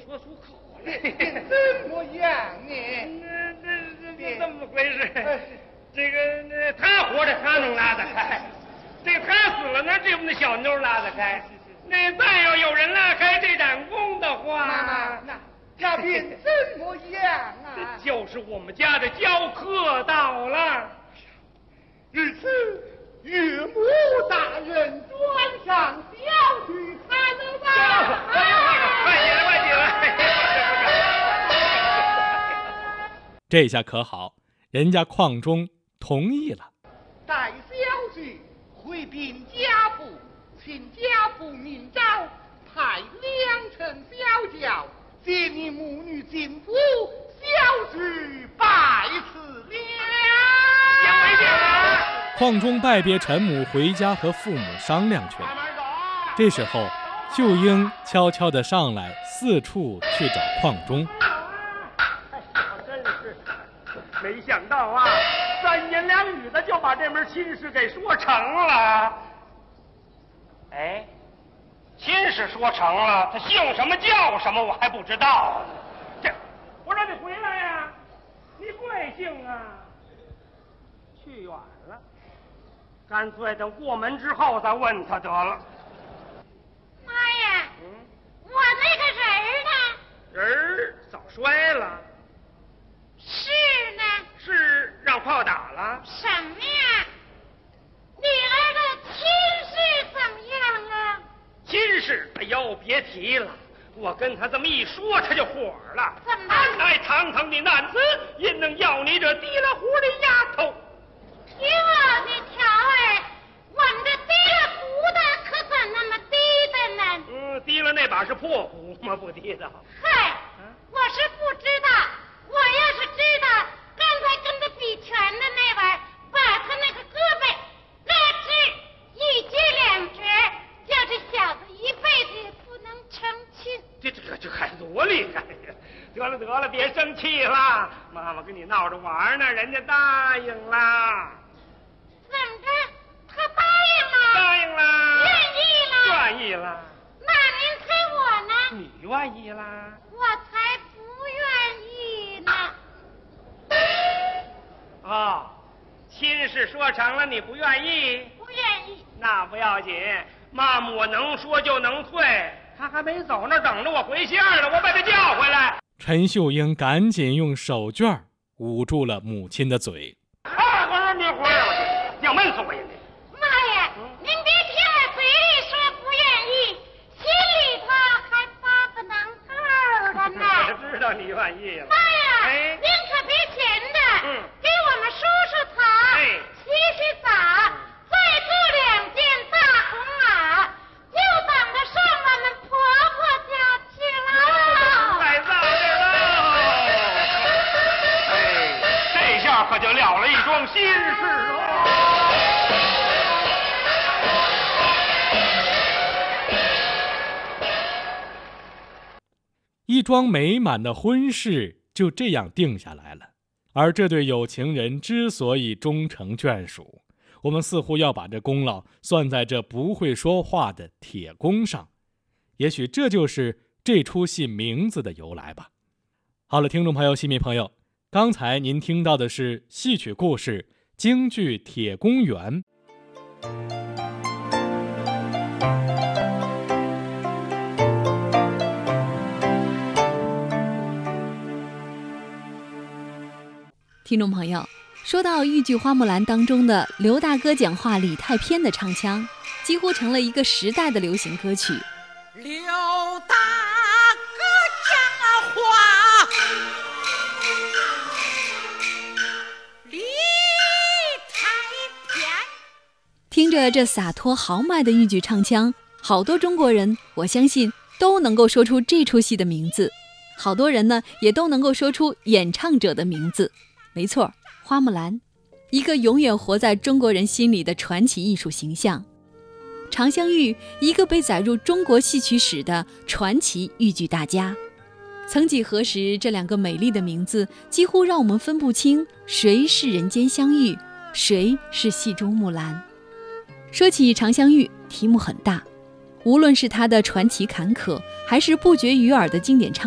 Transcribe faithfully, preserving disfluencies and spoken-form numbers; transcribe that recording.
说出口来。 怎么样呢？ 这这这怎么回事？这个那他活着他能拉得开，这个他死了那这不那小妞拉得开。那再要有人拉开这盏弓的话， 那那那便怎么样啊？ 就是我们家的教客到了。 日此岳母大人转上小去看了吧？ 快起来，快起来！ 这下可好，人家邝中同意了。 待小婿回禀家父，请家父明诏，派两乘小轿接你母女进府，小婿拜辞了。 先回去了。 邝中拜别陈母回家和父母商量去了。这时候秀英悄悄地上来，四处去找邝中。 真是没想到啊，三言两语的就把这门亲事给说成了。哎，亲事说成了，他姓什么叫什么我还不知道。这，我让你回来呀，你贵姓啊？去远了，干脆等过门之后再问他得了。 妈呀，嗯，我那个人儿呢？ 人儿早摔了。 是呢？ 是让炮打了。 什么呀？女儿的亲事怎么样啊？ 亲事，哎呦，别提了。我跟他这么一说，他就火了。 怎么？ 哎，堂堂的男子，因能要你这提了壶的丫头。 听我的条儿，我们这提了壶的可怎那么低的呢？ 嗯，提了那把是破壶吗？不提的。 嗨，我是不知道。我要是知道，刚才跟他比拳的那位，把他那个胳膊拉直一截两折，叫这小子一辈子也不能成亲。 这这这还多厉害呀！得了得了，别生气了，妈妈跟你闹着玩呢，人家答应了。 怎么着？他答应了？ 答应了。 愿意了？ 愿意了。 那您猜我呢？ 你愿意啦？ 我才不愿意呢。 哦，亲事说成了，你不愿意？ 不愿意。 那不要紧，妈妈我能说就能退。他还没走那等着我回信呢，我把他叫回来。 陈秀英赶紧用手绢捂住了母亲的嘴。 啊，我说你回来，我要闷死我也得。 妈呀，嗯、您别听我嘴里说不愿意，心里头还发个能头的呢。 我知道你愿意了。 妈呀， 哎， 您可别闲的， 嗯， 给我们梳梳头， 哎， 洗洗澡，再雇两件大红袄，就等着上我们婆婆家去了。 太早点了。哎，这下可就了了一桩心事了。 一桩美满的婚事就这样定下来了。而这对有情人之所以终成眷属，我们似乎要把这功劳算在这不会说话的铁公上。也许这就是这出戏名字的由来吧。好了，听众朋友、戏迷朋友，刚才您听到的是戏曲故事京剧《铁公园》。 听众朋友，说到豫剧《花木兰》当中的刘大哥讲话李太偏的唱腔，几乎成了一个时代的流行歌曲。 刘大哥讲话李太偏， 听着这洒脱豪迈的豫剧唱腔，好多中国人我相信都能够说出这出戏的名字，好多人呢也都能够说出演唱者的名字。没错，花木兰，一个永远活在中国人心里的传奇艺术形象；常香玉，一个被载入中国戏曲史的传奇豫剧大家。曾几何时，这两个美丽的名字几乎让我们分不清谁是人间香玉，谁是戏中木兰。说起常香玉，题目很大，无论是她的传奇坎坷，还是不绝于耳的经典唱